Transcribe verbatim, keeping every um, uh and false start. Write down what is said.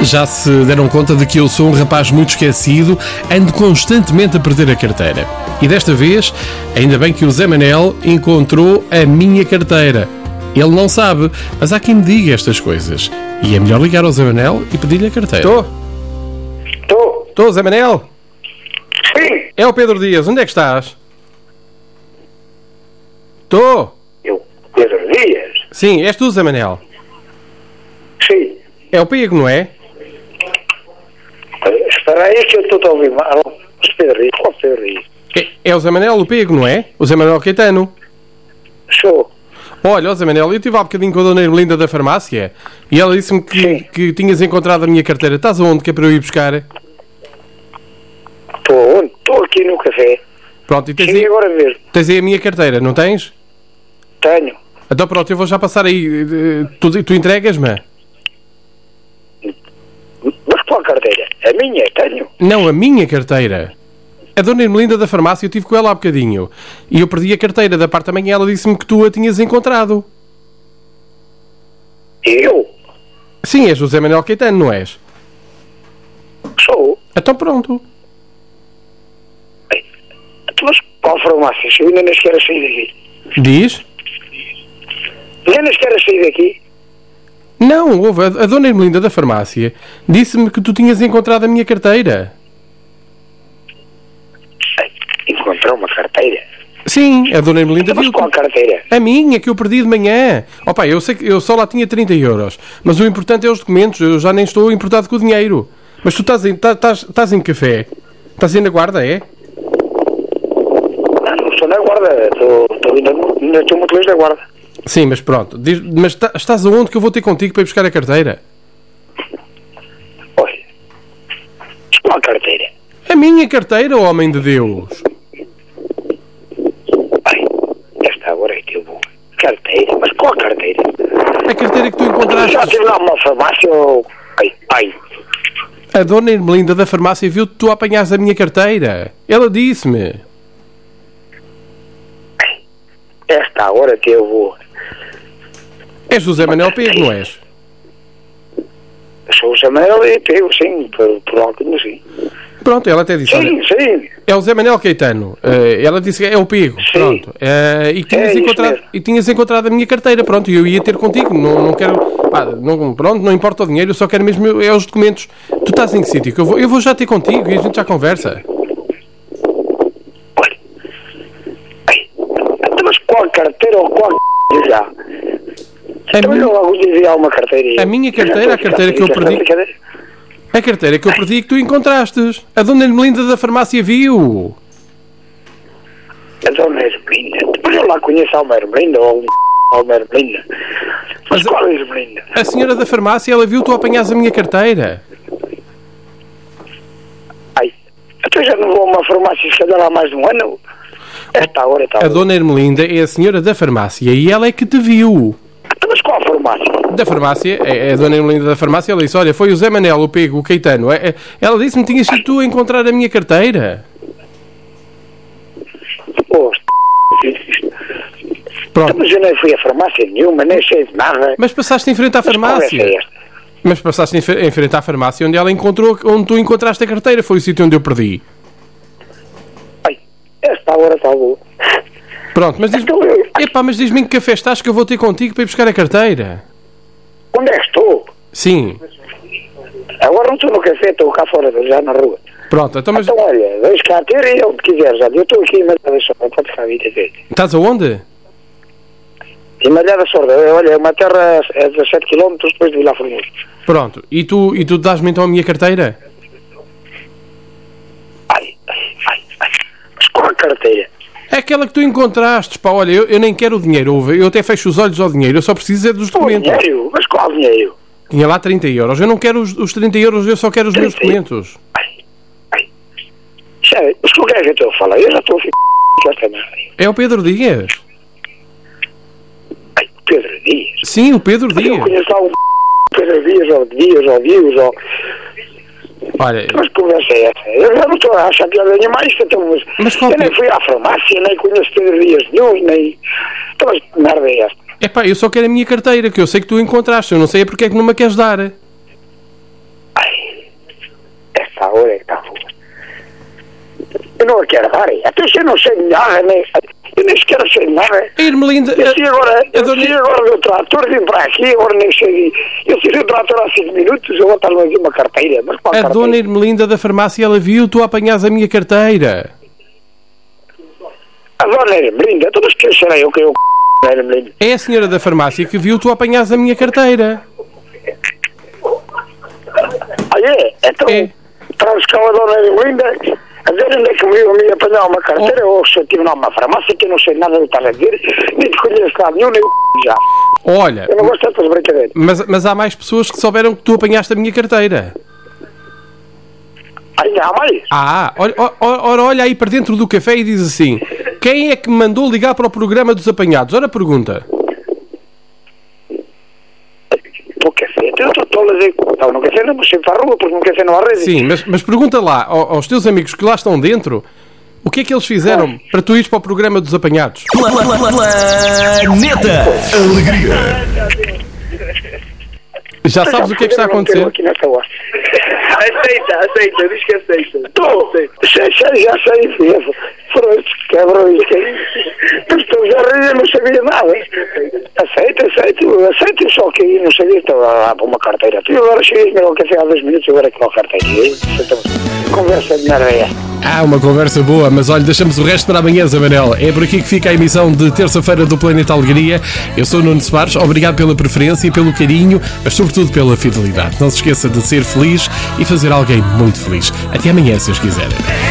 Já se deram conta de que eu sou um rapaz muito esquecido, ando constantemente a perder a carteira. E desta vez, ainda bem que o Zé Manel encontrou a minha carteira. Ele não sabe, mas há quem me diga estas coisas. E é melhor ligar ao Zé Manel e pedir-lhe a carteira. Estou? Estou? Estou, Zé Manel? Sim. É o Pedro Dias, onde é que estás? Estou? Eu, Pedro Dias? Sim, és tu, Zé Manel? Sim. É o Pego, não é? Espera aí que eu estou a ouvir mal. Pedro Dias, qual Pedro Dias? É, é o Zé Manel, o Pego, não é? O Zé Manel Caetano. Sou. Olha, ó Zé Manel, eu estive há bocadinho com a dona Ermelinda da farmácia e ela disse-me que, que tinhas encontrado a minha carteira. Estás aonde que é para eu ir buscar? Estou onde? Estou aqui no café. Pronto, e tens Cheguei aí, agora mesmo. tens aí a minha carteira, não tens? Tenho. Então pronto, eu vou já passar aí. Tu, tu entregas-me? Mas qual carteira? A minha? Tenho. Não, a minha carteira. A dona Ermelinda da farmácia, eu estive com ela há bocadinho. E eu perdi a carteira da parte da manhã, ela disse-me que tu a tinhas encontrado. Eu? Sim, és José Manuel Caetano, não és? Sou. Então pronto. Ei, mas qual farmácia? Eu ainda nem sequer sair daqui. Diz? Ainda nem sequer sair daqui. Não, houve. A, a dona Ermelinda da farmácia disse-me que tu tinhas encontrado a minha carteira. Encontrou uma carteira? Sim, a dona Ermelinda Mas viu. qual carteira? A minha, que eu perdi de manhã. Opa, eu sei que eu só lá tinha trinta euros. Mas o importante é os documentos. Eu já nem estou importado com o dinheiro. Mas tu estás em, estás, estás em café? Estás aí na guarda, é? Não, não estou na guarda. Estou, estou ainda, ainda estou muito longe da guarda. Sim, mas pronto. Diz, mas tá, estás aonde que eu vou ter contigo para ir buscar a carteira? Olha. Qual carteira? A minha carteira, homem de Deus. Ai, esta agora é que eu vou. Carteira? Mas qual carteira? A carteira que tu encontraste. Já estive lá numa farmácia ou... Ai, ai. A dona Ermelinda da farmácia viu que tu apanhas a minha carteira. Ela disse-me. Esta hora que eu vou. És José Manuel Pego, não és? Sou o Samuel e pego, sim, por, por algo sim. Pronto, ela até disse. Sim, Olha, sim. é o Zé Manuel Caetano. Uh, ela disse que é o Pego. Sim. Pronto. Uh, e, que tinhas É isso encontrado, mesmo. e tinhas encontrado a minha carteira. Pronto, e eu ia ter contigo. Não, não quero. Pá, não, pronto, não importa o dinheiro, eu só quero mesmo é os documentos. Tu estás em que sítio? Que eu vou, eu vou já ter contigo e a gente já conversa. Olha. Ai, mas qual carteira ou qual já? A Então minha- eu logo dizia alguma carteira. A minha carteira, a carteira que eu perdi. A carteira que eu perdi e que tu encontrastes. A dona Ermelinda da farmácia viu. A dona Ermelinda. Depois eu lá conheço a Alma Ermelinda ou a Alma Ermelinda. Mas Mas- qual é a Ermelinda? A senhora da farmácia, ela viu tu apanhas a minha carteira. Ai, então já não vou a uma farmácia se calhar há mais de um ano? Esta hora está. A dona Ermelinda é a senhora da farmácia e ela é que te viu. Mas qual farmácia? Da farmácia, é é a dona Ermelinda da farmácia, ela disse, olha, foi o Zé Manel, o Pego, o Caetano. É- é- Ela disse-me que tinhas sido tu a encontrar a minha carteira. Oh, Pronto. mas eu nem fui a farmácia nenhuma, nem sei de nada. Mas passaste em frente à Mas qual é farmácia. esta? Mas passaste em fe- em frente à farmácia onde ela encontrou, onde tu encontraste a carteira. Foi o sítio onde eu perdi. Ai, esta hora está boa. Pronto, mas diz-me... Então eu- Epá, mas diz-me em que café estás que eu vou ter contigo para ir buscar a carteira. Onde é que estou? Sim. Agora não estou no café, estou cá fora, já na rua. Pronto, então mas... Então olha, deixa cá ter e onde quiser já. Eu estou aqui em Malhada Sorda, pode ficar a vida dele. Estás aonde? Em Malhada Sorda, olha, é uma terra a dezassete quilómetros depois de Vila Formoso. Pronto. E tu, e tu dás-me então a minha carteira? Ai, ai, ai, ai. Mas qual a carteira? É aquela que tu encontraste, pá, olha, eu, eu nem quero o dinheiro, ouve, eu até fecho os olhos ao dinheiro, eu só preciso é dos O documentos. dinheiro? Mas qual dinheiro? Tinha lá trinta euros, eu não quero os, os trinta euros, eu só quero os meus trinta documentos. Ai, ai. Sério, mas com o que é que eu estou a falar? Eu já estou a ficar esta merda. É o Pedro Dias. Ai, Pedro Dias. Sim, o Pedro Mas eu Dias. conheço lá um Pedro Dias, ou Dias, ou Dias, ou... Olha, Mas que conversa é essa? Eu já não estou a achar piada nenhuma mais que então, mas, Mas qual eu nem Pedro? fui à farmácia, nem conheço Pedro Dias nenhum, nem... Então, mas que merda é esta? epá, eu só quero a minha carteira, que eu sei que tu encontraste, eu não sei é porque é que não me a queres dar. Ai, agora é que está. Eu não a quero dar, até se eu não sei nada, né? Eu nem sequer sei nada. A Ermelinda... Eu sei agora, eu dona... sei agora do trator, vim para aqui, agora nem sei. Eu fiz o trator há cinco minutos, eu vou estar aqui uma carteira. Mas qual a carteira? dona Ermelinda da farmácia, ela viu, tu apanhas a minha carteira. A dona Ermelinda, tu mas quem serei eu que eu c... Ermelinda? É a senhora da farmácia que viu, tu apanhas a minha carteira. Ah, é? Então, É. traz cá a dona Ermelinda, a ver onde é que me, me apanhar uma carteira, ou se eu estive numa farmácia que eu não sei nada do que estás a dizer, nem te conheço lá nenhum, nem o c... já. Olha, Eu não gosto dessas brincadeiras. mas, mas há mais pessoas que souberam que tu apanhaste a minha carteira. Ainda há mais? Ah, olha, ora, olha aí para dentro do café e diz assim: quem é que me mandou ligar para o programa dos apanhados? Ora, pergunta. O café, eu estou a dizer, não, no café não sei para a rua, porque no café não há rede. Sim, mas, mas pergunta lá ao- aos teus amigos que lá estão dentro o que é que eles fizeram para tu ires para o programa dos apanhados. Planeta Alegria. Já sabes o que é que está a acontecer? Aqui nesta hora. Aceita, aceita, diz que aceita. Estou, sei, sei, já sei, filho. Foram estes cabrões que... Mas estou já a rir, eu não sabia nada. Aceito, aceito, aceito, só que eu não sabia, estava lá para uma carteira. Tu agora cheguei ao café há dois minutos, agora com a carteira. Conversa de merda é esta. Ah, uma conversa boa, mas olha, deixamos o resto para amanhã, Zé Manel. É por aqui que fica a emissão de terça-feira do Planeta Alegria. Eu sou o Nuno Soares, obrigado pela preferência e pelo carinho, mas sobretudo pela fidelidade. Não se esqueça de ser feliz e fazer alguém muito feliz. Até amanhã, se os quiserem.